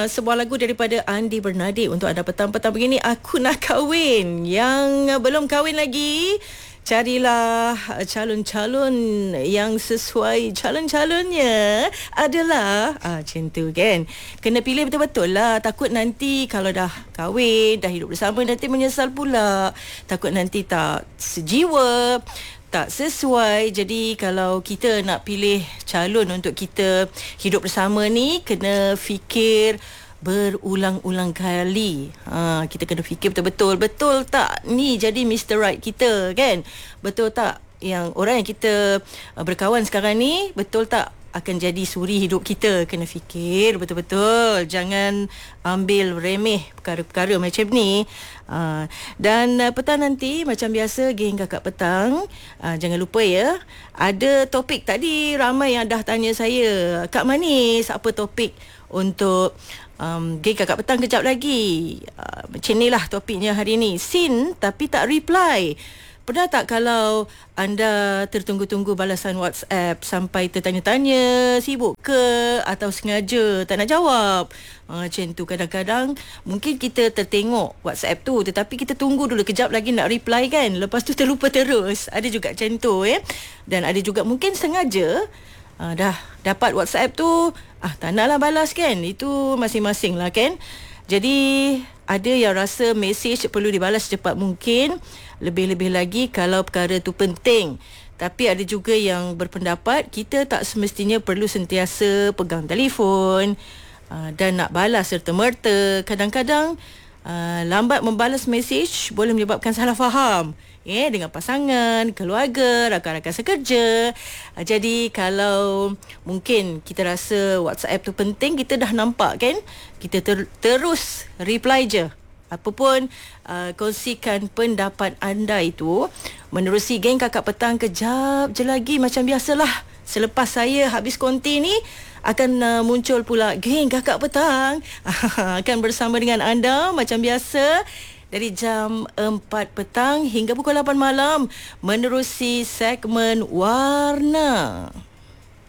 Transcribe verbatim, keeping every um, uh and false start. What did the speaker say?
uh, sebuah lagu daripada Andi Bernadi untuk anda petang-petang begini. Aku nak kahwin. Yang uh, belum kahwin lagi, carilah calon-calon yang sesuai. Calon-calonnya adalah ah, macam tu kan. Kena pilih betul-betul lah. Takut nanti kalau dah kahwin, dah hidup bersama, nanti menyesal pula. Takut nanti tak sejiwa, tak sesuai. Jadi kalau kita nak pilih calon untuk kita hidup bersama ni, kena fikir berulang-ulang kali. Ha, kita kena fikir betul-betul, betul tak ni jadi mister Right kita kan? Betul tak yang orang yang kita berkawan sekarang ni, betul tak akan jadi suri hidup kita? Kena fikir betul-betul. Jangan ambil remeh perkara-perkara macam ni. Uh, dan uh, petang nanti macam biasa, geng Kakak Petang, uh, jangan lupa ya, ada topik. Tadi ramai yang dah tanya saya, Kak Manis, apa topik untuk um, geng Kakak Petang kejap lagi? Uh, macam ni lah topiknya hari ni. Sin tapi tak reply. Pernah tak kalau anda tertunggu-tunggu balasan WhatsApp sampai tertanya-tanya, sibuk ke atau sengaja tak nak jawab? Ha, macam tu. Kadang-kadang mungkin kita tertengok WhatsApp tu, tetapi kita tunggu dulu kejap lagi nak reply kan. Lepas tu terlupa terus. Ada juga macam tu eh. Dan ada juga mungkin sengaja uh, dah dapat WhatsApp tu, ah tak naklah balas kan. Itu masing-masing lah kan. Jadi ada yang rasa mesej perlu dibalas secepat mungkin, lebih-lebih lagi kalau perkara tu penting. Tapi ada juga yang berpendapat kita tak semestinya perlu sentiasa pegang telefon uh, dan nak balas serta-merta. Kadang-kadang uh, lambat membalas mesej boleh menyebabkan salah faham eh, dengan pasangan, keluarga, rakan-rakan sekerja. Uh, jadi kalau mungkin kita rasa WhatsApp tu penting, kita dah nampak kan, kita ter- terus reply je. Apapun, uh, kongsikan pendapat anda itu. Menerusi geng Kakak Petang kejap je lagi, macam biasalah. Selepas saya habis konti ni, akan uh, muncul pula geng Kakak Petang akan bersama dengan anda macam biasa dari jam empat petang hingga pukul lapan malam, menerusi segmen Warna.